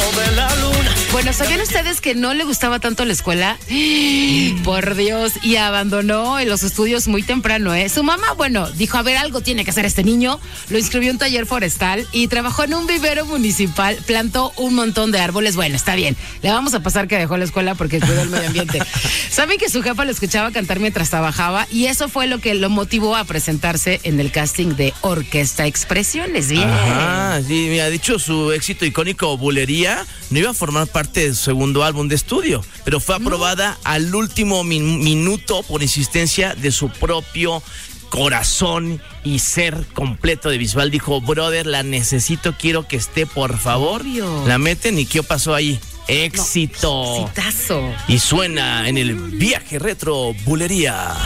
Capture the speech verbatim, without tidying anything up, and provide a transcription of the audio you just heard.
de la luna. Bueno, ¿sabían ustedes que no le gustaba tanto la escuela? Por Dios, y abandonó los estudios muy temprano, ¿eh? Su mamá, bueno, dijo, a ver, algo tiene que hacer este niño. Lo inscribió en un taller forestal y trabajó en un vivero municipal. Plantó un montón de árboles. Bueno, está bien. Le vamos a pasar que dejó la escuela porque cuidó el medio ambiente. ¿Saben que su jefa lo escuchaba cantar mientras trabajaba? Y eso fue lo que lo motivó a presentarse en el casting de Orquesta Expresiones. Bien. Ajá, sí, me ha dicho su éxito icónico Bulería no iba a formar parte de su segundo álbum de estudio, pero fue aprobada no. al último min- minuto por insistencia de su propio corazón y ser completo de Bisbal. Dijo, brother, la necesito, quiero que esté, por favor. Obvio. La meten y ¿qué pasó ahí? Éxito. No, exitazo. Y suena en el viaje retro Bulería.